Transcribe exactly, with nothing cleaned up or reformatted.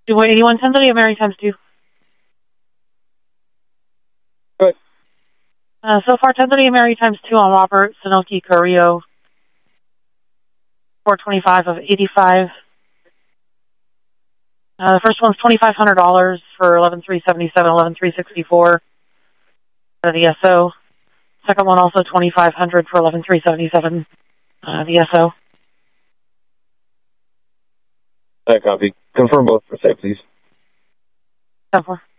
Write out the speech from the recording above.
two eighty-one, ten thirty Mary times two. Good. Uh, so far, ten thirty Mary times two on Robert Sanoki Carrillo. four twenty-five of eighty-five. Uh, the first one's twenty-five hundred dollars for eleven three seventy-seven, eleven three sixty-four. Uh, the S O. Second one also twenty-five hundred dollars for eleven three seventy-seven. Uh, the S O. I copy. Confirm both for site, please. ten four.